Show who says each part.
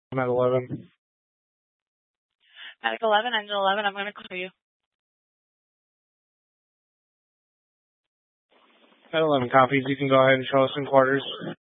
Speaker 1: I'm at 11.
Speaker 2: Medic 11, engine 11, I'm going to call you.
Speaker 1: At 11 copies, you can go ahead and show us in quarters.